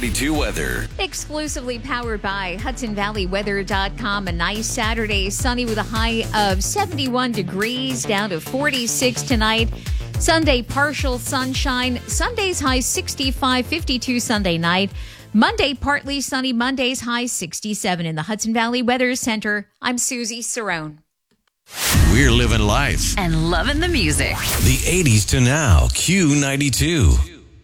Q92 weather. Exclusively powered by HudsonValleyWeather.com. A nice Saturday, sunny with a high of 71 degrees, down to 46 tonight. Sunday, partial sunshine. Sunday's high 65, 52 Sunday night. Monday, partly sunny. Monday's high 67. In the Hudson Valley Weather Center, I'm Susie Cerrone. We're living life and loving the music. The 80s to now, Q92.